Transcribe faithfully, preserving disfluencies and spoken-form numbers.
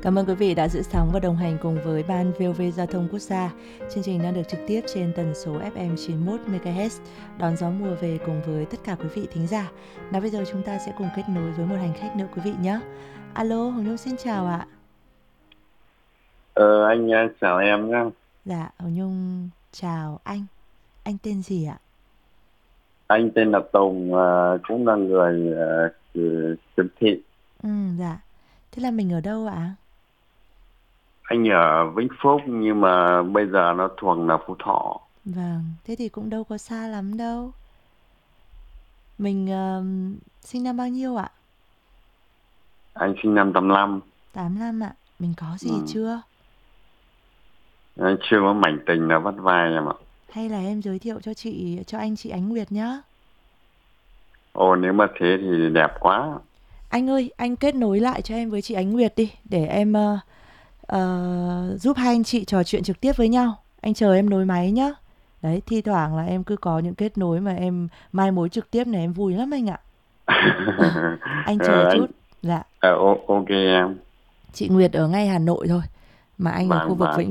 Cảm ơn quý vị đã giữ sóng và đồng hành cùng với Ban vê o vê Giao thông Quốc gia. Chương trình đang được trực tiếp trên tần số ép em chín mươi mốt mê ga héc, đón gió mùa về cùng với tất cả quý vị thính giả. Nào bây giờ chúng ta sẽ cùng kết nối với một hành khách nữa quý vị nhé. Alo, Hồng Nhung xin chào ạ. Ờ, anh uh, chào em nhé. Dạ, Hồng Nhung chào anh. Anh tên gì ạ? Anh tên là Tùng, uh, cũng là người uh, từ Trường Thị. Ừ, dạ. Thế là mình ở đâu ạ? Anh ở Vĩnh Phúc nhưng mà bây giờ nó thuộc là Phú Thọ. Vâng, thế thì cũng đâu có xa lắm đâu. Mình uh, sinh năm bao nhiêu ạ? Anh sinh năm tám lăm. tám lăm ạ. Mình có Ừ. gì chưa? Anh chưa có mảnh tình là vắt vai em ạ. Hay là em giới thiệu cho chị, cho anh chị Ánh Nguyệt nhá. Ồ, nếu mà thế thì đẹp quá. Anh ơi, anh kết nối lại cho em với chị Ánh Nguyệt đi, để em uh, uh, giúp hai anh chị trò chuyện trực tiếp với nhau. Anh chờ em nối máy nhá. Đấy, thi thoảng là em cứ có những kết nối mà em mai mối trực tiếp này em vui lắm anh ạ. Anh chờ Ờ, anh chút. Dạ, ờ, o- ok em. chị Nguyệt ở ngay Hà Nội thôi, mà anh ở khu Vâng vực vâng. Vĩnh